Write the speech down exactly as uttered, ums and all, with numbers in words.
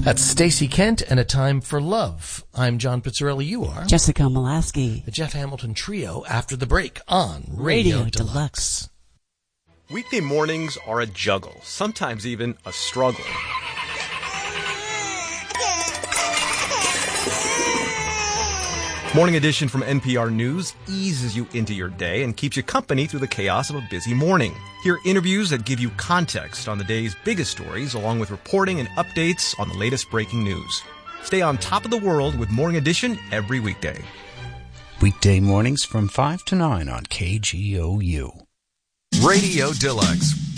That's Stacey Kent and A Time for Love. I'm John Pizzarelli. You are Jessica Molaski. The Jeff Hamilton Trio after the break on Radio, Radio Deluxe. Deluxe. Weekday mornings are a juggle, sometimes even a struggle. Morning Edition from N P R News eases you into your day and keeps you company through the chaos of a busy morning. Hear interviews that give you context on the day's biggest stories, along with reporting and updates on the latest breaking news. Stay on top of the world with Morning Edition every weekday. Weekday mornings from five to nine on K G O U. Radio Deluxe.